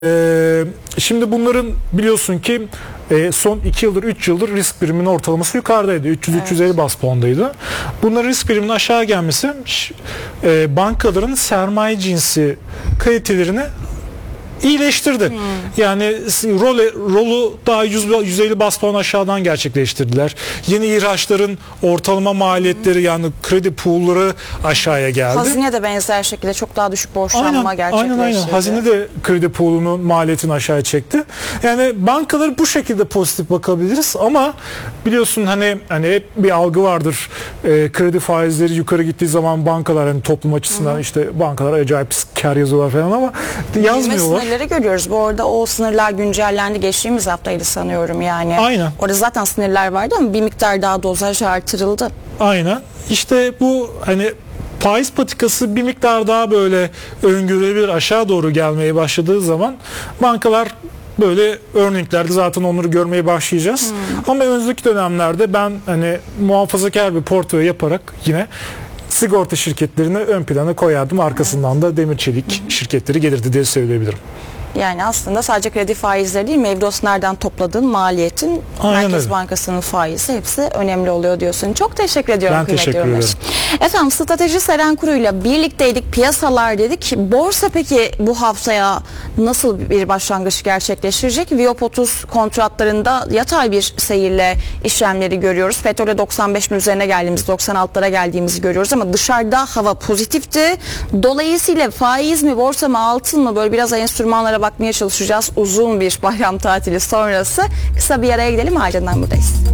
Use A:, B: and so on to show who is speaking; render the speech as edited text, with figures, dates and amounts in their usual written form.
A: Şimdi bunların biliyorsun ki son 2 yıldır 3 yıldır risk priminin ortalaması yukarıdaydı. 300-350 bas puandaydı. Bunların risk priminin aşağı gelmesi bankaların sermaye cinsi kalitelerini iyileştirdi. Yani rolü daha 150 bas puan aşağıdan gerçekleştirdiler. Yeni ihraçların ortalama maliyetleri yani kredi pool'ları aşağıya geldi.
B: Hazine de benzer şekilde çok daha düşük borçlanma gerçekleştirdi.
A: Aynen. Hazine de kredi pool'unun maliyetini aşağıya çekti. Yani bankaları bu şekilde pozitif bakabiliriz ama biliyorsun hani hep bir algı vardır. Kredi faizleri yukarı gittiği zaman bankalar hani toplum açısından işte bankalar acayip kar yazıyorlar falan ama yazmıyorlar.
B: Görüyoruz. Bu arada o sınırlar güncellendi. Geçtiğimiz haftaydı sanıyorum yani.
A: Aynen.
B: Orada zaten sınırlar vardı ama bir miktar daha dozaj artırıldı.
A: Aynen. İşte bu hani faiz patikası bir miktar daha böyle öngörülebilir aşağı doğru gelmeye başladığı zaman bankalar böyle örneklerde zaten onları görmeye başlayacağız. Ama önümüzdeki dönemlerde ben hani muhafazakar bir portföy yaparak yine sigorta şirketlerini ön plana koyardım. Arkasından da demir çelik şirketleri gelirdi diye söyleyebilirim.
B: Yani aslında sadece kredi faizleri değil, mevduat nereden topladığın, maliyetin, Merkez Bankası'nın faizi hepsi önemli oluyor diyorsun. Çok teşekkür ediyorum.
A: Ben teşekkür ederim.
B: Efendim Strateji Serenkuru ile birlikteydik, piyasalar dedik. Borsa peki bu haftaya nasıl bir başlangıç gerçekleştirecek? Viyop 30 kontratlarında yatay bir seyirle işlemleri görüyoruz. Petrole 95'in üzerine geldiğimiz, 96'lara geldiğimizi görüyoruz ama dışarıda hava pozitifti. Dolayısıyla faiz mi, borsa mı, altın mı, böyle biraz enstrümanlara bakmaya çalışacağız. Uzun bir bayram tatili sonrası. Kısa bir araya gidelim, ardından buradayız.